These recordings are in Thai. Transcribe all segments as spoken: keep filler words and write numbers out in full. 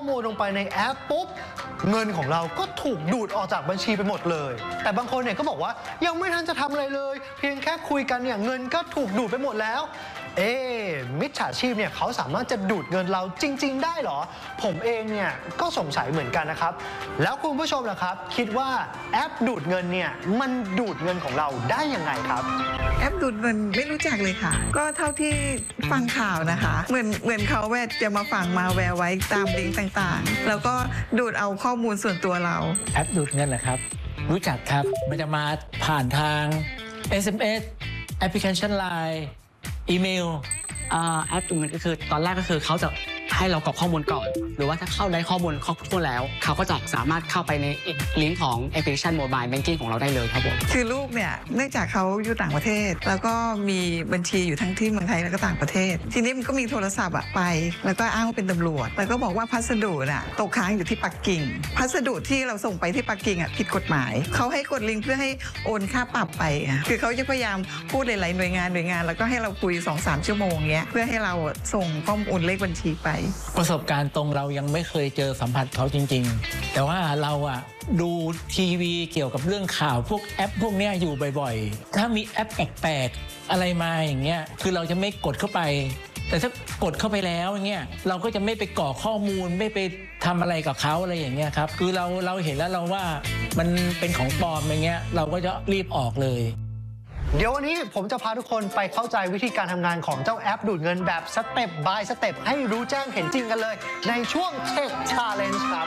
มูลลงไปในแอปปุ๊บเงินของเราก็ถูกดูดออกจากบัญชีไปหมดเลยแต่บางคนเนี่ยก็บอกว่ายังไม่ทันจะทำอะไรเลยเพียงแค่คุยกันเนี่ยเงินก็ถูกดูดไปหมดแล้วเอ๊มิจฉาชีพเนี่ยเขาสามารถจะดูดเงินเราจริงๆได้หรอผมเองเนี่ยก็สงสัยเหมือนกันนะครับแล้วคุณผู้ชมล่ะครับคิดว่าแอปดูดเงินเนี่ยมันดูดเงินของเราได้ยังไงครับแอปดูดเงินไม่รู้จักเลยค่ะก็เท่าที่ฟังข่าวนะคะเหมือนเหมือนเขาแวดจะมาฝังมาแวร์ไว้ตามลิงก์ต่างๆแล้วก็ดูดเอาข้อมูลส่วนตัวเราแอปดูดเงินเหรอครับรู้จักครับมันจะมาผ่านทาง เอส เอ็ม เอส แอปพลิเคชัน ไลน์ อีเมลแอปดูดเงินก็คือตอนแรกก็คือเขาจะให้เรากรอกข้อมูลก่อนหรือว่าถ้าเข้าได้ข้อมูลครบถ้วนแล้วเขาก็จะสามารถเข้าไปในลิงก์ของแอปพลิเคชันโมบายแบงกิ้งของเราได้เลยครับผมคือลูกเนี่ยเนื่องจากเขาอยู่ต่างประเทศแล้วก็มีบัญชีอยู่ทั้งที่เมืองไทยแล้วก็ต่างประเทศทีนี้มันก็มีโทรศัพท์อะไปแล้วก็อ้างว่าเป็นตำรวจแล้วก็บอกว่าพัสดุน่ะตกค้างอยู่ที่ปักกิ่งพัสดุที่เราส่งไปที่ปักกิ่งอะผิดกฎหมายเขาให้กดลิงก์เพื่อให้โอนค่าปรับไปคือเขาจะพยายามพูดหลายๆหน่วยงานหน่วยงานแล้วก็ให้เราคุย สองสาม ชั่วโมงเงี้ยเพื่อให้เราส่งข้อมูลเลขบัญชีไปประสบการณ์ตรงเรายังไม่เคยเจอสัมผัสเขาจริงๆแต่ว่าเราอะดูทีวีเกี่ยวกับเรื่องข่าวพวกแอปพวกนี้อยู่บ่อยๆถ้ามีแอปแปลกๆอะไรมาอย่างเงี้ยคือเราจะไม่กดเข้าไปแต่ถ้ากดเข้าไปแล้วอย่างเงี้ยเราก็จะไม่ไปกรอกข้อมูลไม่ไปทำอะไรกับเขาอะไรอย่างเงี้ยครับคือเราเราเห็นแล้วเราว่ามันเป็นของปลอมอย่างเงี้ยเราก็จะรีบออกเลยเดี๋ยววันนี้ผมจะพาทุกคนไปเข้าใจวิธีการทำงานของเจ้าแอปดูดเงินแบบสเต็ป by สเต็ปให้รู้แจ้งเห็นจริงกันเลยในช่วง Tech Challenge ครับ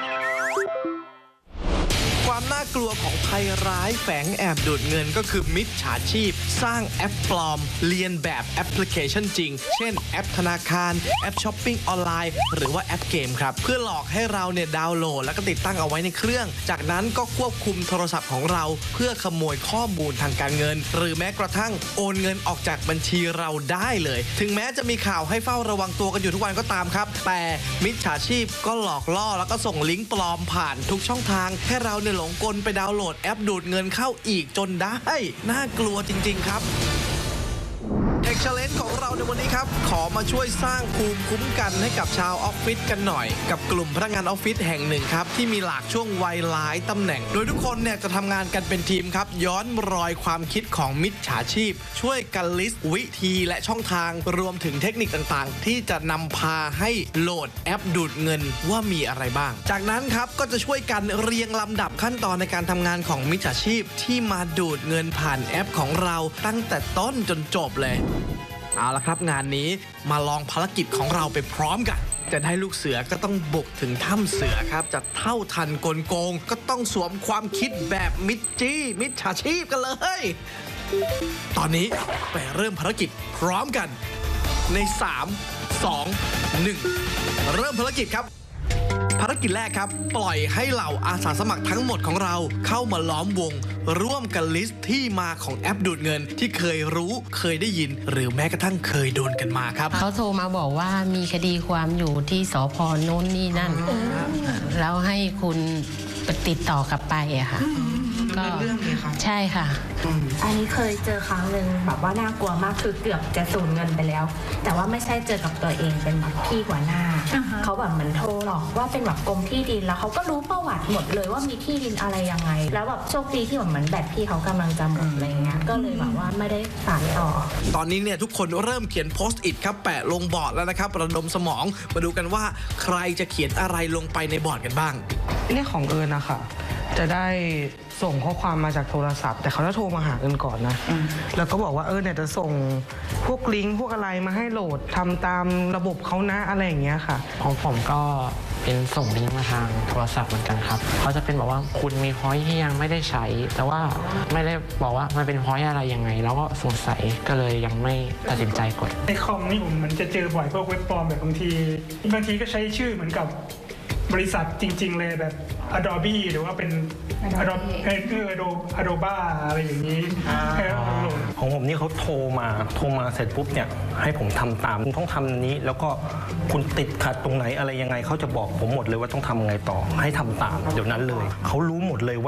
ความน่ากลัวของภัยร้ายแฝงแอบดูดเงินก็คือมิจฉาชีพสร้างแอปปลอมเลียนแบบแอปพลิเคชันจริงเช่นแอปธนาคารแอปช้อปปิ้งออนไลน์หรือว่าแอปเกมครับเพื่อหลอกให้เราเนี่ยดาวน์โหลดแล้วก็ติดตั้งเอาไว้ในเครื่องจากนั้นก็ควบคุมโทรศัพท์ของเราเพื่อขโมยข้อมูลทางการเงินหรือแม้กระทั่งโอนเงินออกจากบัญชีเราได้เลยถึงแม้จะมีข่าวให้เฝ้าระวังตัวกันอยู่ทุกวันก็ตามครับแต่มิจฉาชีพก็หลอกล่อแล้วก็ส่งลิงก์ปลอมผ่านทุกช่องทางให้เราเนี่ยหลงกลไปดาวน์โหลดแอปดูดเงินเข้าอีกจนได้น่ากลัวจริงๆครับTech Challenge ของเราในวันนี้ครับขอมาช่วยสร้างภูมิคุ้มกันให้กับชาวออฟฟิศกันหน่อยกับกลุ่มพนักงานออฟฟิศแห่งหนึ่งครับที่มีหลากช่วงวัยหลายตำแหน่งโดยทุกคนเนี่ยจะทำงานกันเป็นทีมครับย้อนรอยความคิดของมิจฉาชีพช่วยกันลิสต์วิธีและช่องทางรวมถึงเทคนิคต่างๆที่จะนำพาให้โหลดแอปดูดเงินว่ามีอะไรบ้างจากนั้นครับก็จะช่วยกันเรียงลำดับขั้นตอนในการทำงานของมิจฉาชีพที่มาดูดเงินผ่านแอปของเราตั้งแต่ต้นจนจบเลยเอาละครับงานนี้มาลองภารกิจของเราไปพร้อมกันจะได้ลูกเสือก็ต้องบุกถึงถ้ำเสือครับจะเท่าทันกลโกงก็ต้องสวมความคิดแบบมิจจี้มิจฉาชีพกันเลยตอนนี้ไปเริ่มภารกิจพร้อมกันในสาม สอง หนึ่งเริ่มภารกิจครับภารกิจแรกครับปล่อยให้เหล่าอาสาสมัครทั้งหมดของเราเข้ามาล้อมวงร่วมกันลิสต์ที่มาของแอปดูดเงินที่เคยรู้เคยได้ยินหรือแม้กระทั่งเคยโดนกันมาครับเขาโทรมาบอกว่ามีคดีความอยู่ที่สภ.โน้นนี่นั่นแล้วให้คุณติดต่อกลับไปอะค่ะก็เรื่องนี้ค่ะใช่ค่ะอันนี้เคยเจอครั้งหนึ่งแบบว่าน่ากลัวมากคือเกือบจะสูญเงินไปแล้วแต่ว่าไม่ใช่เจอกับตัวเองเป็นแบบพี่หัวหน้า uh-huh. เขาแบบเหมือนโทรหรอกว่าเป็นแบบกรมที่ดินแล้วเขาก็รู้ประวัติหมดเลยว่ามีที่ดินอะไรยังไงแล้วแบบโชคดีที่แบบเหมือนแบตพี่เขากำลังจะหมดอะไรเงี้ยก็เลยแบบว่าไม่ได้สานต่อตอนนี้เนี่ยทุกคนเริ่มเขียนโพสต์อิทครับแปะลงบอร์ดแล้วนะครับระดมสมองมาดูกันว่าใครจะเขียนอะไรลงไปในบอร์ดกันบ้างเนี่ยของเอิญนะคะจะได้ส่งข้อความมาจากโทรศัพท์แต่เขาจะโทรมาหาเอิญก่อนนะแล้วก็บอกว่าเออเนี่ยจะส่งพวกลิงก์พวกอะไรมาให้โหลดทำตามระบบเขานะอะไรอย่างเงี้ยค่ะของผมก็เป็นส่งลิงก์มาทางโทรศัพท์เหมือนกันครับเขาจะเป็นบอกว่าคุณมีพอยต์ที่ยังไม่ได้ใช้แต่ว่าไม่ได้บอกว่ามันเป็นพอยต์อะไรยังไงแล้วก็สงสัยก็เลยยังไม่ตัดสินใจกดในคอมนี่ผมมันจะเจอบ่อยพวกเว็บปลอมแบบบางทีบางทีก็ใช้ชื่อเหมือนกับบริษัทจริงๆเลยแบบ Adobe หรือว่าเป็น Adobe เออ Adobe อะไรอย่างนี้ของผมนี่เขาโทรมาโทรมาเสร็จปุ๊บเนี่ยให้ผมทำตามคุณต้องทำนี้แล้วก็คุณติดขัดตรงไหนอะไรยังไงเขาจะบอกผมหมดเลยว่าต้องทำไงต่อให้ทำตามเดี๋ยวนั้นเลยเขารู้หมดเลยว่า